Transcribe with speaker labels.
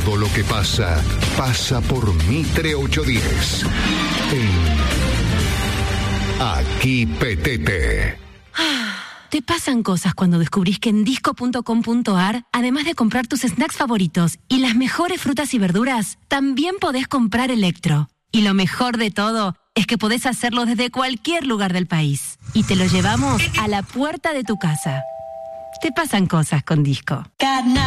Speaker 1: Todo lo que pasa, pasa por Mitre 810. Aquí Petete.
Speaker 2: Te pasan cosas cuando descubrís que en disco.com.ar, además de comprar tus snacks favoritos y las mejores frutas y verduras, también podés comprar electro. Y lo mejor de todo es que podés hacerlo desde cualquier lugar del país. Y te lo llevamos a la puerta de tu casa. Te pasan cosas con Disco.